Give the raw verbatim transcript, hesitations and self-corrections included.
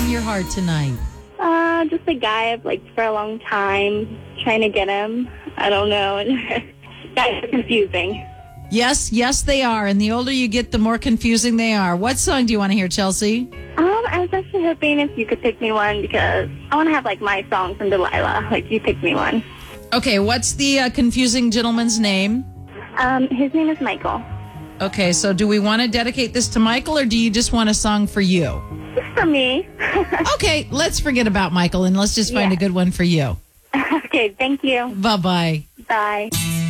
on your heart tonight? Uh, just a guy I've liked for a long time, trying to get him. I don't know. Guys are confusing. Yes, yes, they are. And the older you get, the more confusing they are. What song do you want to hear, Chelsea? Um, I was actually hoping if you could pick me one because I want to have, like, my song from Delilah. Like, you pick me one. Okay, what's the uh, confusing gentleman's name? Um, his name is Michael. Okay, so do we want to dedicate this to Michael, or do you just want a song for you? Just for me. Okay, let's forget about Michael and let's just find Yeah. a good one for you. Okay, thank you. Bye-bye. Bye.